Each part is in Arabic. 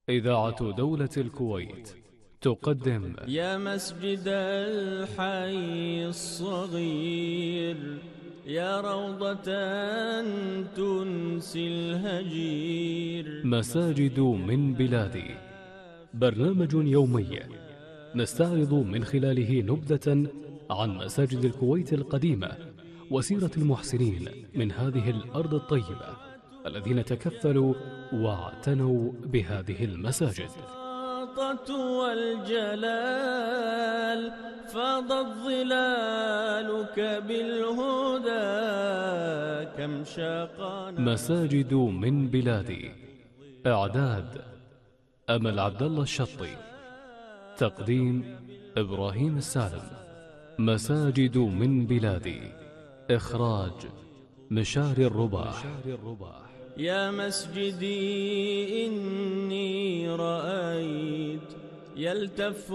إذاعة دولة الكويت تقدم يا مسجد الحي الصغير، يا روضة تنسي الهجير. مساجد من بلادي، برنامج يومي نستعرض من خلاله نبذة عن مساجد الكويت القديمة وسيرة المحسنين من هذه الأرض الطيبة الذين تكفلوا واعتنوا بهذه المساجد. والجلال فاضت ظلالك بالهدى، كم شاقنا. مساجد من بلادي، إعداد أمل عبد الله الشطي، تقديم إبراهيم السالم. مساجد من بلادي، إخراج مشاري الرباح. يا مسجدي إني رأيت يلتف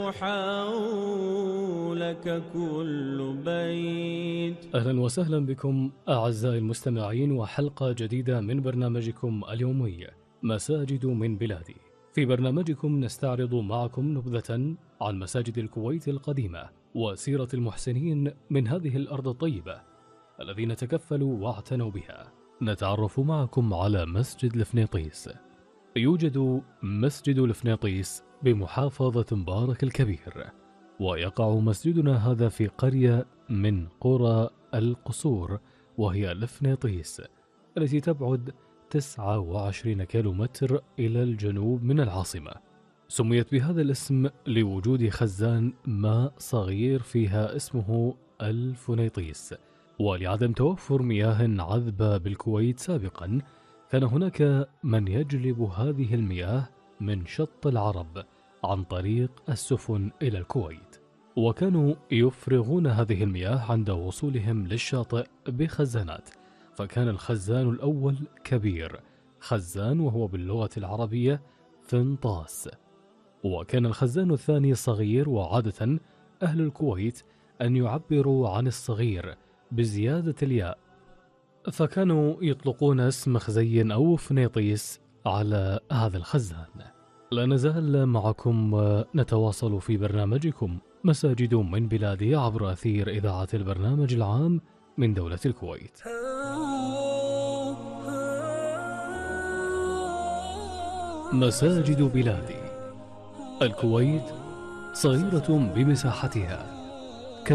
حولك كل بيت. أهلا وسهلا بكم أعزائي المستمعين، وحلقة جديدة من برنامجكم اليومي مساجد من بلادي. في برنامجكم نستعرض معكم نبذة عن مساجد الكويت القديمة وسيرة المحسنين من هذه الأرض الطيبة الذين تكفلوا واعتنوا بها. نتعرف معكم على مسجد الفنيطيس. يوجد مسجد الفنيطيس بمحافظة مبارك الكبير، ويقع مسجدنا هذا في قرية من قرى القصور، وهي الفنيطيس التي تبعد 29 كيلومتر إلى الجنوب من العاصمة. سميت بهذا الاسم لوجود خزان ماء صغير فيها اسمه الفنيطيس، ولعدم توفر مياه عذبة بالكويت سابقا كان هناك من يجلب هذه المياه من شط العرب عن طريق السفن إلى الكويت، وكانوا يفرغون هذه المياه عند وصولهم للشاطئ بخزانات. فكان الخزان الأول كبير، خزان وهو باللغة العربية فنطاس، وكان الخزان الثاني صغير. وعادة أهل الكويت أن يعبروا عن الصغير بزيادة الياء، فكانوا يطلقون اسم خزين أو فنيطيس على هذا الخزان. لا نزال معكم نتواصل في برنامجكم مساجد من بلادي عبر أثير إذاعة البرنامج العام من دولة الكويت. مساجد بلادي. الكويت صغيرة بمساحتها،